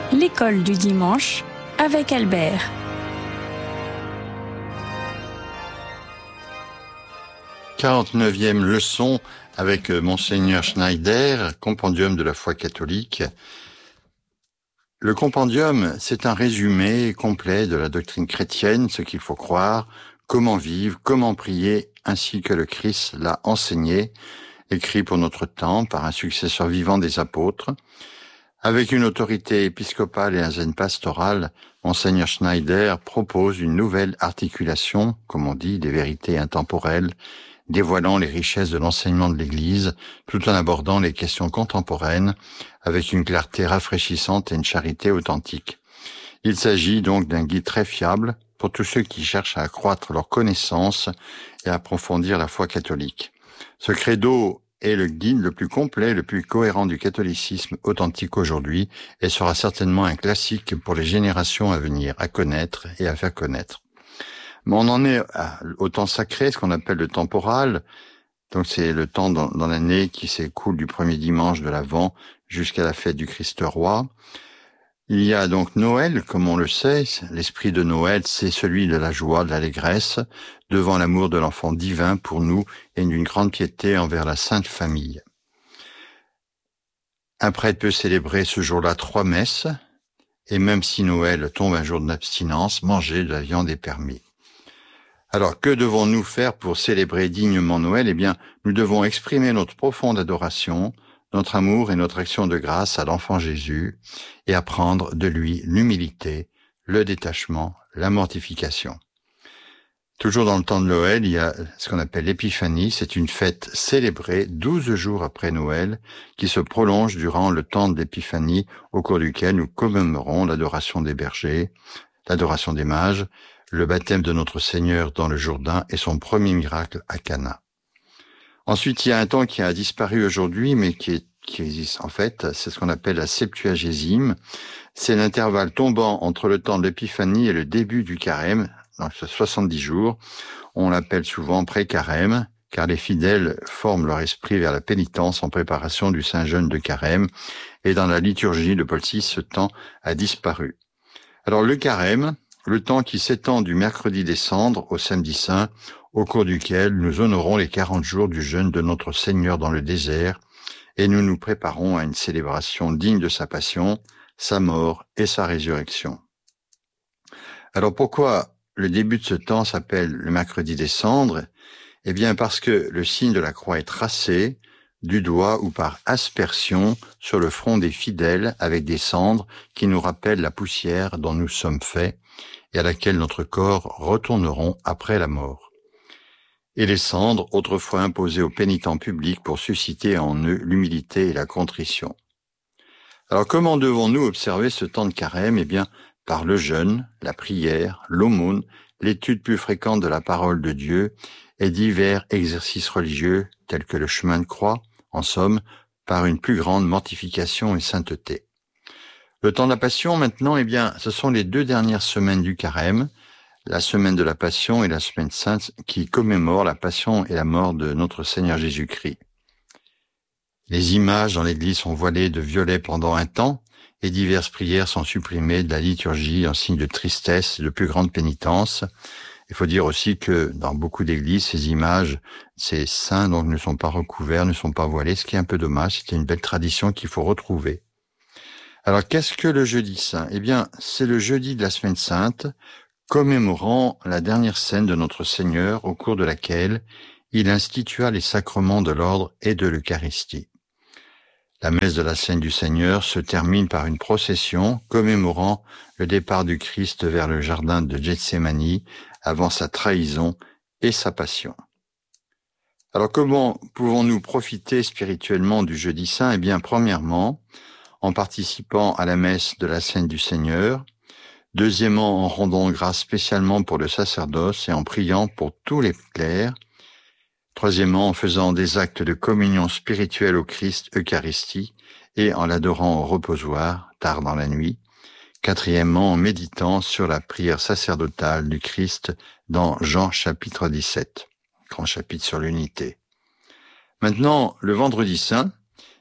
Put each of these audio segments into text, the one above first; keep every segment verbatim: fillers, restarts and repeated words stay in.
L'école du dimanche avec Albert. quarante-neuvième leçon avec Monseigneur Schneider, compendium de la foi catholique. Le compendium, c'est un résumé complet de la doctrine chrétienne, ce qu'il faut croire, comment vivre, comment prier, ainsi que le Christ l'a enseigné, écrit pour notre temps par un successeur vivant des apôtres. Avec une autorité épiscopale et un zen pastoral, Monseigneur Schneider propose une nouvelle articulation, comme on dit, des vérités intemporelles, dévoilant les richesses de l'enseignement de l'Église, tout en abordant les questions contemporaines avec une clarté rafraîchissante et une charité authentique. Il s'agit donc d'un guide très fiable pour tous ceux qui cherchent à accroître leur connaissance et à approfondir la foi catholique. Ce credo est le guide le plus complet, le plus cohérent du catholicisme authentique aujourd'hui et sera certainement un classique pour les générations à venir, à connaître et à faire connaître. Mais on en est au temps sacré, ce qu'on appelle le temporal. Donc c'est le temps dans, dans l'année qui s'écoule du premier dimanche de l'Avent jusqu'à la fête du Christ roi. Il y a donc Noël, comme on le sait. L'esprit de Noël, c'est celui de la joie, de l'allégresse, devant l'amour de l'enfant divin pour nous et d'une grande piété envers la Sainte Famille. Un prêtre peut célébrer ce jour-là trois messes, et même si Noël tombe un jour d'abstinence, manger de la viande est permis. Alors, que devons-nous faire pour célébrer dignement Noël? Eh bien, nous devons exprimer notre profonde adoration, notre amour et notre action de grâce à l'enfant Jésus et apprendre de lui l'humilité, le détachement, la mortification. Toujours dans le temps de Noël, il y a ce qu'on appelle l'épiphanie. C'est une fête célébrée douze jours après Noël qui se prolonge durant le temps de l'épiphanie au cours duquel nous commémorons l'adoration des bergers, l'adoration des mages, le baptême de notre Seigneur dans le Jourdain et son premier miracle à Cana. Ensuite, il y a un temps qui a disparu aujourd'hui, mais qui, est, qui existe en fait, c'est ce qu'on appelle la septuagésime. C'est l'intervalle tombant entre le temps de l'épiphanie et le début du carême, donc soixante-dix jours. On l'appelle souvent pré-carême, car les fidèles forment leur esprit vers la pénitence en préparation du Saint-Jeûne de carême, et dans la liturgie de Paul six, ce temps a disparu. Alors le carême, le temps qui s'étend du mercredi des Cendres au samedi saint, au cours duquel nous honorons les quarante jours du jeûne de notre Seigneur dans le désert, et nous nous préparons à une célébration digne de sa passion, sa mort et sa résurrection. Alors pourquoi le début de ce temps s'appelle le mercredi des Cendres? Eh bien parce que le signe de la croix est tracé du doigt ou par aspersion sur le front des fidèles avec des cendres qui nous rappellent la poussière dont nous sommes faits et à laquelle notre corps retourneront après la mort. Et les cendres, autrefois imposées aux pénitents publics pour susciter en eux l'humilité et la contrition. Alors comment devons-nous observer ce temps de carême? Eh bien, par le jeûne, la prière, l'aumône, l'étude plus fréquente de la parole de Dieu et divers exercices religieux tels que le chemin de croix, en somme, par une plus grande mortification et sainteté. Le temps de la Passion, maintenant, eh bien, ce sont les deux dernières semaines du carême, la semaine de la Passion et la semaine sainte qui commémorent la Passion et la mort de notre Seigneur Jésus-Christ. Les images dans l'Église sont voilées de violet pendant un temps et diverses prières sont supprimées de la liturgie en signe de tristesse et de plus grande pénitence. Il faut dire aussi que dans beaucoup d'églises, ces images, ces saints donc ne sont pas recouverts, ne sont pas voilés, ce qui est un peu dommage. C'était une belle tradition qu'il faut retrouver. Alors, qu'est-ce que le jeudi saint? Eh bien, c'est le jeudi de la semaine sainte, commémorant la dernière scène de notre Seigneur, au cours de laquelle il institua les sacrements de l'ordre et de l'Eucharistie. La messe de la scène du Seigneur se termine par une procession commémorant le départ du Christ vers le jardin de Gethsémani avant sa trahison et sa passion. Alors, comment pouvons-nous profiter spirituellement du jeudi saint? Eh bien, premièrement, en participant à la messe de la scène du Seigneur. Deuxièmement, en rendant grâce spécialement pour le sacerdoce et en priant pour tous les clercs. Troisièmement, en faisant des actes de communion spirituelle au Christ Eucharistie et en l'adorant au reposoir, tard dans la nuit. Quatrièmement, en méditant sur la prière sacerdotale du Christ dans Jean chapitre dix-sept, grand chapitre sur l'unité. Maintenant, le vendredi saint,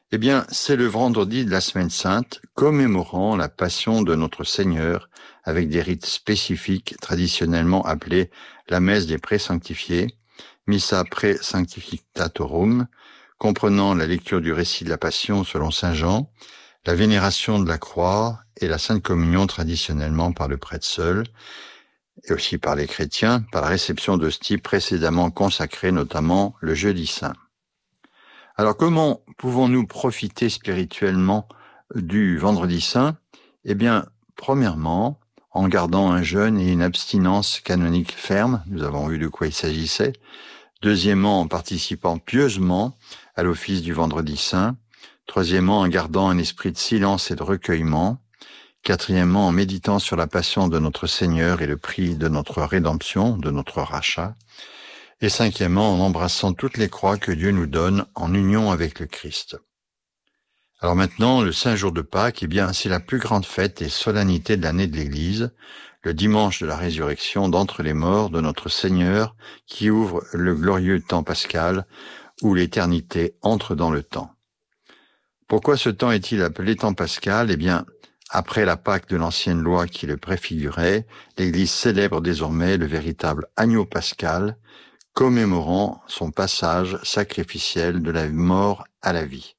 Eh bien, c'est le vendredi de la Semaine Sainte, commémorant la passion de notre Seigneur, avec des rites spécifiques traditionnellement appelés la messe des présanctifiés, Missa Praesanctificatorum, comprenant la lecture du récit de la Passion selon saint Jean, la vénération de la croix et la Sainte Communion traditionnellement par le prêtre seul, et aussi par les chrétiens, par la réception d'hosties précédemment consacrées, notamment le jeudi saint. Alors comment pouvons-nous profiter spirituellement du vendredi saint? Eh bien, premièrement, en gardant un jeûne et une abstinence canonique ferme, nous avons vu de quoi il s'agissait. Deuxièmement, en participant pieusement à l'office du vendredi saint. Troisièmement, en gardant un esprit de silence et de recueillement. Quatrièmement, en méditant sur la passion de notre Seigneur et le prix de notre rédemption, de notre rachat. Et cinquièmement, en embrassant toutes les croix que Dieu nous donne en union avec le Christ. Alors maintenant, le Saint Jour de Pâques, eh bien, c'est la plus grande fête et solennité de l'année de l'Église, le dimanche de la résurrection d'entre les morts de notre Seigneur, qui ouvre le glorieux temps pascal, où l'éternité entre dans le temps. Pourquoi ce temps est-il appelé temps pascal? Eh bien, après la Pâque de l'ancienne loi qui le préfigurait, l'Église célèbre désormais le véritable agneau pascal, commémorant son passage sacrificiel de la mort à la vie.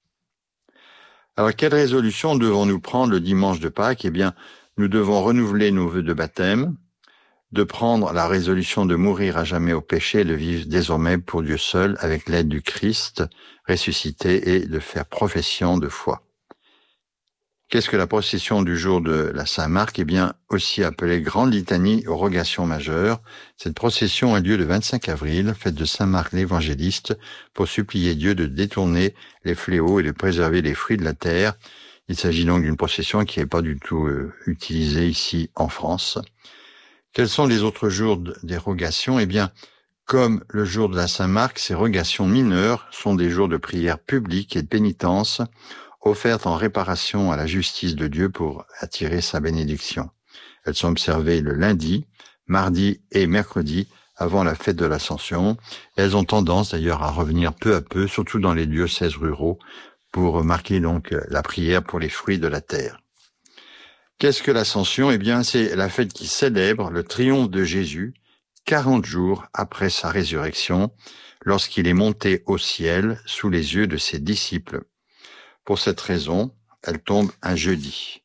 Alors, quelle résolution devons-nous prendre le dimanche de Pâques? Eh bien, nous devons renouveler nos vœux de baptême, de prendre la résolution de mourir à jamais au péché et de vivre désormais pour Dieu seul avec l'aide du Christ ressuscité et de faire profession de foi. Qu'est-ce que la procession du jour de la Saint-Marc? Eh bien, aussi appelée Grande Litanie aux rogations majeures. Cette procession a lieu le vingt-cinq avril, fête de Saint-Marc l'évangéliste, pour supplier Dieu de détourner les fléaux et de préserver les fruits de la terre. Il s'agit donc d'une procession qui n'est pas du tout euh, utilisée ici en France. Quels sont les autres jours des rogations? Eh bien, comme le jour de la Saint-Marc, ces rogations mineures sont des jours de prière publique et de pénitence, offertes en réparation à la justice de Dieu pour attirer sa bénédiction. Elles sont observées le lundi, mardi et mercredi avant la fête de l'Ascension. Elles ont tendance d'ailleurs à revenir peu à peu, surtout dans les diocèses ruraux, pour marquer donc la prière pour les fruits de la terre. Qu'est-ce que l'Ascension? Eh bien, c'est la fête qui célèbre le triomphe de Jésus quarante jours après sa résurrection, lorsqu'il est monté au ciel sous les yeux de ses disciples. Pour cette raison, elle tombe un jeudi.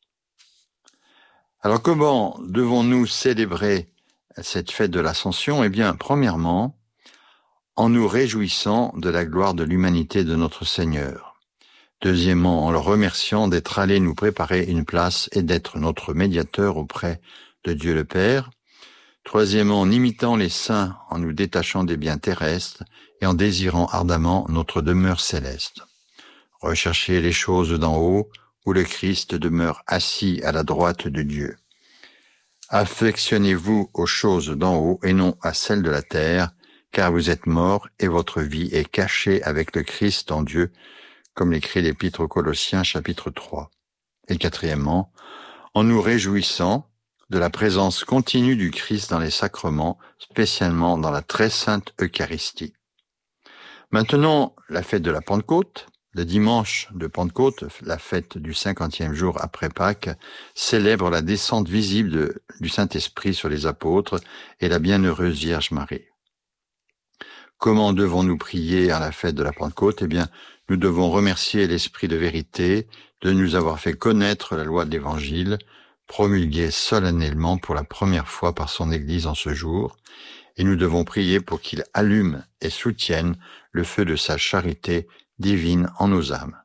Alors comment devons-nous célébrer cette fête de l'Ascension? Eh bien, premièrement, en nous réjouissant de la gloire de l'humanité de notre Seigneur. Deuxièmement, en le remerciant d'être allé nous préparer une place et d'être notre médiateur auprès de Dieu le Père. Troisièmement, en imitant les saints, en nous détachant des biens terrestres et en désirant ardemment notre demeure céleste. Recherchez les choses d'en haut, où le Christ demeure assis à la droite de Dieu. Affectionnez-vous aux choses d'en haut et non à celles de la terre, car vous êtes morts et votre vie est cachée avec le Christ en Dieu, comme l'écrit l'Épître aux Colossiens chapitre trois. Et quatrièmement, en nous réjouissant de la présence continue du Christ dans les sacrements, spécialement dans la très sainte Eucharistie. Maintenant, la fête de la Pentecôte. Le dimanche de Pentecôte, la fête du cinquantième jour après Pâques, célèbre la descente visible de, du Saint-Esprit sur les apôtres et la bienheureuse Vierge Marie. Comment devons-nous prier à la fête de la Pentecôte? Eh bien, nous devons remercier l'Esprit de vérité de nous avoir fait connaître la loi de l'Évangile, promulguée solennellement pour la première fois par son Église en ce jour, et nous devons prier pour qu'il allume et soutienne le feu de sa charité divine en nos âmes.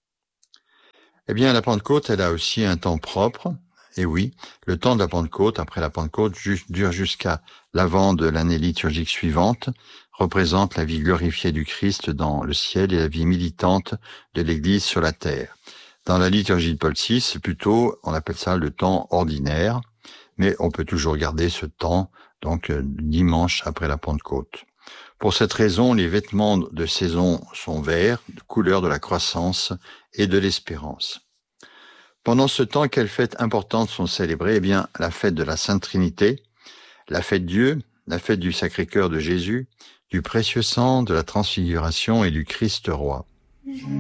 Eh bien, la Pentecôte, elle a aussi un temps propre. Et oui, le temps de la Pentecôte, après la Pentecôte, dure jusqu'à l'avant de l'année liturgique suivante, représente la vie glorifiée du Christ dans le ciel et la vie militante de l'Église sur la terre. Dans la liturgie de Paul six, plutôt, on appelle ça le temps ordinaire, mais on peut toujours garder ce temps, donc dimanche après la Pentecôte. Pour cette raison, les vêtements de saison sont verts, couleur de la croissance et de l'espérance. Pendant ce temps, quelles fêtes importantes sont célébrées? Eh bien, la fête de la Sainte Trinité, la fête Dieu, la fête du Sacré-Cœur de Jésus, du précieux sang, de la Transfiguration et du Christ roi.